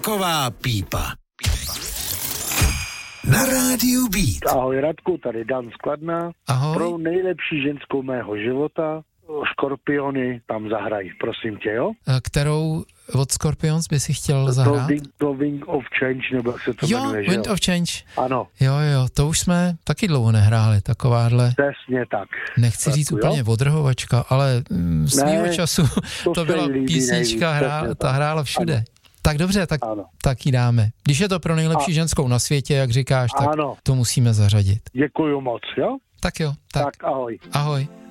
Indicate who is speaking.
Speaker 1: Roková pípa. Na rádiu Beat.
Speaker 2: Ahoj Radku, tady Dan z Kladna.
Speaker 3: Ahoj.
Speaker 2: Pro nejlepší ženskou mého života, Škorpiony, tam zahraj, prosím tě, jo?
Speaker 3: Kterou od Scorpions by si chtěl zahrát?
Speaker 2: To Wind of Change, nebo jak se to jmenuje,
Speaker 3: Wind of Change.
Speaker 2: Ano.
Speaker 3: Jo, to už jsme taky dlouho nehráli, takováhle.
Speaker 2: Přesně tak.
Speaker 3: Nechci říct úplně odrhovačka, ale svýho času to byla písnička, ta hrála všude. Ano. Tak dobře, tak ji dáme. Když je to pro nejlepší ženskou na světě, jak říkáš, tak to musíme zařadit.
Speaker 2: Děkuju moc, jo?
Speaker 3: Tak jo.
Speaker 2: Tak ahoj.
Speaker 3: Ahoj.